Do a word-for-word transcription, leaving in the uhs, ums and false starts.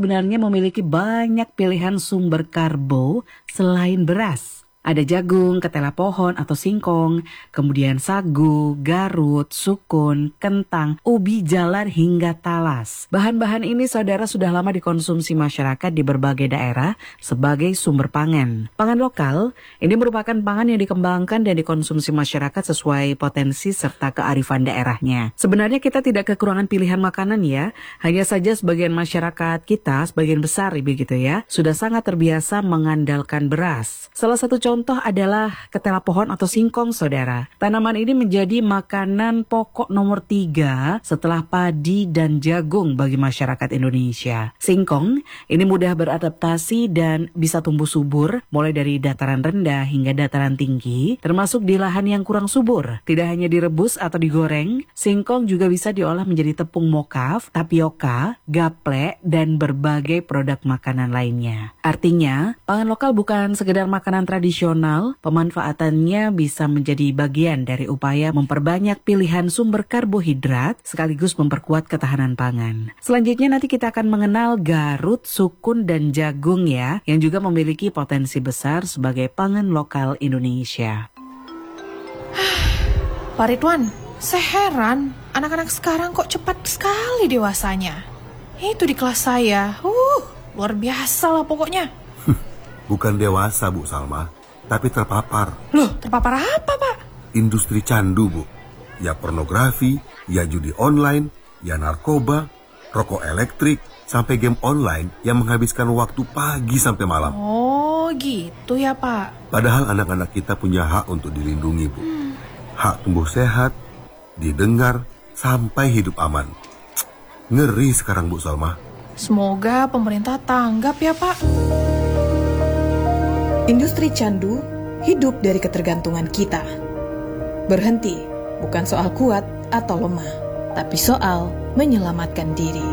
sebenarnya memiliki banyak pilihan sumber karbo selain beras. Ada jagung, ketela pohon atau singkong, kemudian sagu, garut, sukun, kentang, ubi jalar hingga talas. Bahan-bahan ini saudara sudah lama dikonsumsi masyarakat di berbagai daerah sebagai sumber pangan. Pangan lokal ini merupakan pangan yang dikembangkan dan dikonsumsi masyarakat sesuai potensi serta kearifan daerahnya. Sebenarnya kita tidak kekurangan pilihan makanan ya, hanya saja sebagian masyarakat kita, sebagian besar begitu ya, sudah sangat terbiasa mengandalkan beras. Salah satu contoh Contoh adalah ketela pohon atau singkong, saudara. Tanaman ini menjadi makanan pokok nomor tiga setelah padi dan jagung bagi masyarakat Indonesia. Singkong ini mudah beradaptasi dan bisa tumbuh subur mulai dari dataran rendah hingga dataran tinggi, termasuk di lahan yang kurang subur. Tidak hanya direbus atau digoreng, singkong juga bisa diolah menjadi tepung mokaf, tapioka, gaplek, dan berbagai produk makanan lainnya. Artinya, pangan lokal bukan sekedar makanan tradisional, pemanfaatannya bisa menjadi bagian dari upaya memperbanyak pilihan sumber karbohidrat sekaligus memperkuat ketahanan pangan. Selanjutnya nanti kita akan mengenal garut, sukun, dan jagung ya, yang juga memiliki potensi besar sebagai pangan lokal Indonesia. Pak Ridwan, saya heran anak-anak sekarang kok cepat sekali dewasanya. Itu di kelas saya, uh, luar biasa lah pokoknya. Bukan dewasa, Bu Salma, tapi terpapar. Loh, terpapar apa, Pak? Industri candu, Bu. Ya pornografi, ya judi online, ya narkoba, rokok elektrik, sampai game online yang menghabiskan waktu pagi sampai malam. Oh, gitu ya, Pak. Padahal anak-anak kita punya hak untuk dilindungi, Bu. Hmm. Hak tumbuh sehat, didengar, sampai hidup aman. Ngeri sekarang, Bu Salma. Semoga pemerintah tanggap ya, Pak. Industri candu hidup dari ketergantungan kita. Berhenti bukan soal kuat atau lemah, tapi soal menyelamatkan diri.